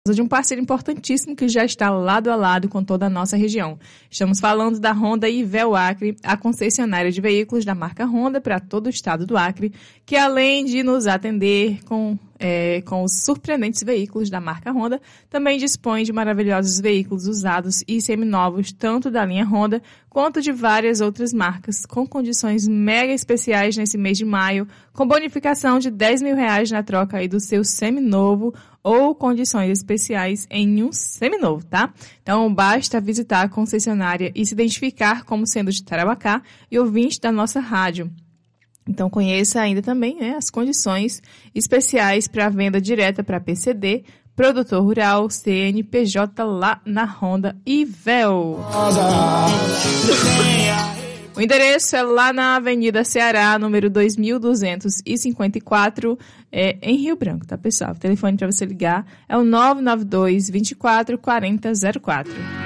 de um parceiro importantíssimo que já está lado a lado com toda a nossa região. Estamos falando da Honda Ivel Acre, a concessionária de veículos da marca Honda para todo o estado do Acre, que além de nos atender com os surpreendentes veículos da marca Honda, também dispõe de maravilhosos veículos usados e seminovos, tanto da linha Honda quanto de várias outras marcas, com condições mega especiais nesse mês de maio, com bonificação de R$10 mil na troca aí do seu seminovo ou condições especiais em um seminovo, tá? Então, basta visitar a concessionária e se identificar como sendo de Tarauacá e ouvinte da nossa rádio. Então, conheça ainda também, né, as condições especiais para venda direta para PCD, produtor rural, CNPJ lá na Honda Ivel. O endereço é lá na Avenida Ceará, número 2254, em Rio Branco, tá, pessoal? O telefone para você ligar é o 992 24 40 04.